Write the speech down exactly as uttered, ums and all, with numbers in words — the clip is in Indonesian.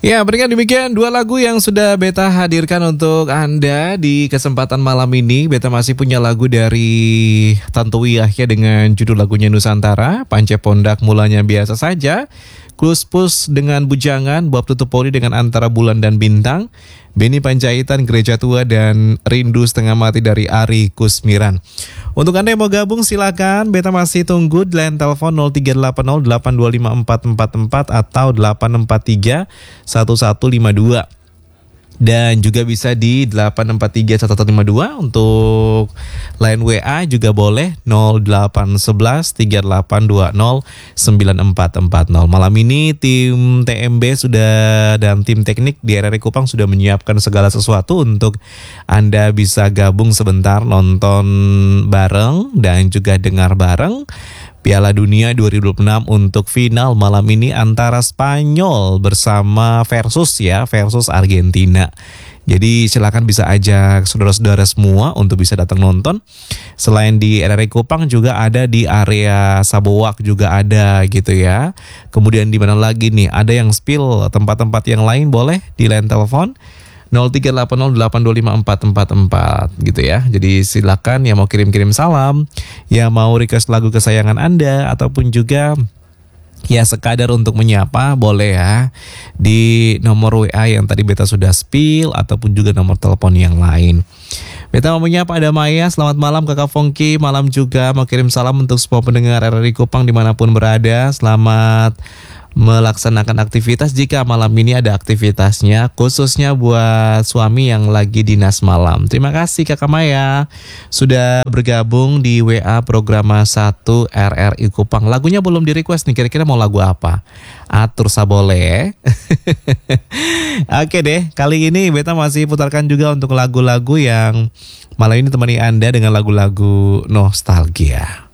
Ya, berikan demikian dua lagu yang sudah Beta hadirkan untuk Anda di kesempatan malam ini. Beta masih punya lagu dari Tantowi Yahya dengan judul lagunya Nusantara, Pance Pondak mulanya biasa saja, Kluspus dengan Bujangan, Bob Tutupoli dengan Antara Bulan dan Bintang, Beni Panjaitan Gereja Tua, dan Rindu Setengah Mati dari Ari Kusmiran. Untuk Anda yang mau gabung silakan, Beta masih tunggu di line telepon nol tiga delapan nol delapan dua lima empat empat empat atau delapan empat tiga satu satu lima dua. Dan juga bisa di delapan empat tiga satu satu lima dua. Untuk line W A juga boleh nol delapan satu satu tiga delapan dua nol sembilan empat empat nol. Malam ini tim T M B sudah dan tim teknik di R R I Kupang sudah menyiapkan segala sesuatu untuk Anda bisa gabung sebentar nonton bareng dan juga dengar bareng Piala Dunia dua ribu dua puluh enam untuk final malam ini antara Spanyol bersama versus ya versus Argentina. Jadi silakan bisa ajak saudara-saudara semua untuk bisa datang nonton. Selain di R R I Kupang juga ada di area Sabuak juga ada gitu ya. Kemudian di mana lagi nih? Ada yang spill tempat-tempat yang lain boleh di line telepon nol tiga delapan nol delapan dua lima empat empat empat gitu ya. Jadi silakan yang mau kirim-kirim salam, yang mau request lagu kesayangan Anda, ataupun juga ya sekadar untuk menyapa boleh ya di nomor W A yang tadi Beta sudah spill ataupun juga nomor telepon yang lain. Beta mau menyapa ada Maya, selamat malam Kakak Fongki, malam juga mau kirim salam untuk semua pendengar R R I Kupang dimanapun berada. Selamat melaksanakan aktivitas jika malam ini ada aktivitasnya, khususnya buat suami yang lagi dinas malam. Terima kasih Kakak Maya sudah bergabung di W A Programa satu R R I Kupang. Lagunya belum di request nih, kira-kira mau lagu apa? Atur sabole. Oke deh, kali ini Beta masih putarkan juga untuk lagu-lagu yang malam ini temani Anda dengan lagu-lagu nostalgia.